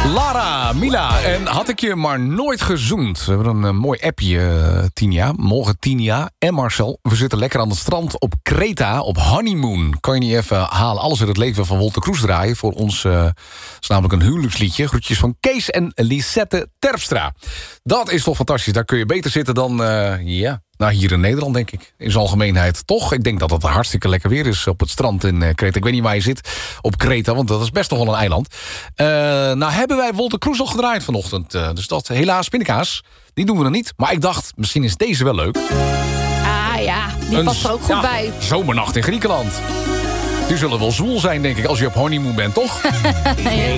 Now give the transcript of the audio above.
Lara, Mila. En had ik je maar nooit gezoend. We hebben een mooi appje, Tinia. Morgen Tinia en Marcel. We zitten lekker aan het strand op Kreta, op honeymoon. Kan je niet even halen alles uit het leven van Wolter Kroes draaien? Voor ons is namelijk een huwelijksliedje. Groetjes van Kees en Lisette Terpstra. Dat is toch fantastisch. Daar kun je beter zitten dan nou, hier in Nederland, denk ik. In zijn algemeenheid, toch? Ik denk dat het hartstikke lekker weer is op het strand in Kreta. Ik weet niet waar je zit op Kreta, want dat is best nog wel een eiland. Nou hebben wij Wolter Kroes al gedraaid vanochtend. Dus dat, helaas, pindakaas. Die doen we nog niet. Maar ik dacht, misschien is deze wel leuk. Ah ja, die past er ook goed bij. Zomernacht in Griekenland. Die zullen wel zwoel zijn, denk ik, als je op honeymoon bent, toch?